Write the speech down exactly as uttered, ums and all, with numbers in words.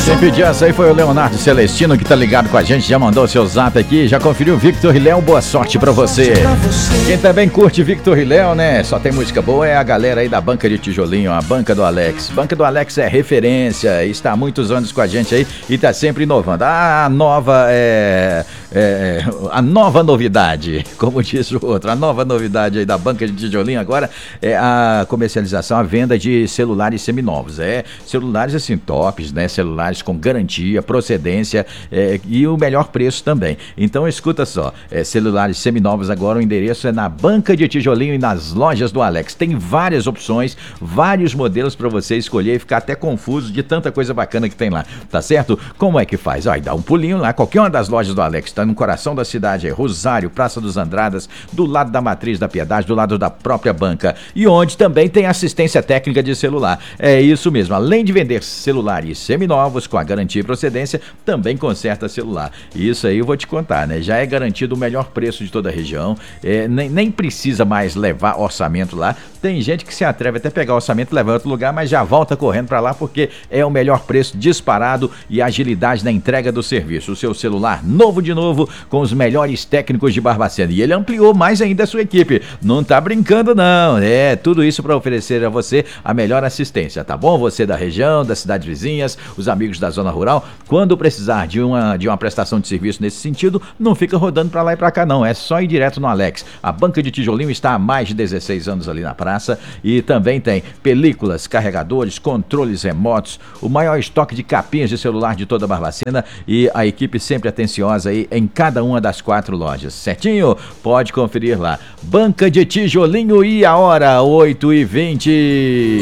Quem pediu essa aí foi o Leonardo Celestino, que tá ligado com a gente, já mandou seu zap aqui, já conferiu o Victor e Léo, boa sorte pra você. Quem também curte Victor e Léo, né, só tem música boa, é a galera aí da Banca de Tijolinho, a Banca do Alex. Banca do Alex é referência, está há muitos anos com a gente aí e tá sempre inovando. A nova, é, é, a nova novidade, como diz o outro, a nova novidade aí da Banca de Tijolinho agora é a comercialização, a venda de celulares seminovos. É, celulares assim, tops, né, celulares com garantia, procedência é, e o melhor preço também. Então escuta só, é, celulares seminovos agora, o endereço é na Banca de Tijolinho e nas lojas do Alex. Tem várias opções, vários modelos para você escolher e ficar até confuso de tanta coisa bacana que tem lá, tá certo? Como é que faz? Ó, dá um pulinho lá, qualquer uma das lojas do Alex, tá no coração da cidade, é Rosário, Praça dos Andradas, do lado da Matriz da Piedade, do lado da própria banca, e onde também tem assistência técnica de celular. É isso mesmo, além de vender celulares seminovos com a garantia e procedência, também conserta celular. Isso aí eu vou te contar, né? Já é garantido o melhor preço de toda a região, é, nem, nem precisa mais levar orçamento lá. Tem gente que se atreve até pegar orçamento e levar em outro lugar, mas já volta correndo para lá porque é o melhor preço disparado e agilidade na entrega do serviço. O seu celular novo de novo, com os melhores técnicos de Barbacena. E ele ampliou mais ainda a sua equipe. Não tá brincando não, é tudo isso para oferecer a você a melhor assistência, tá bom? Você da região, das cidades vizinhas, os amigos da zona rural, quando precisar de uma, de uma prestação de serviço nesse sentido, não fica rodando para lá e para cá não, é só ir direto no Alex. A Banca de Tijolinho está há mais de dezesseis anos ali na praça e também tem películas, carregadores, controles remotos, o maior estoque de capinhas de celular de toda a Barbacena e a equipe sempre atenciosa aí em cada uma das quatro lojas, certinho? Pode conferir lá. Banca de Tijolinho e a hora oito e vinte.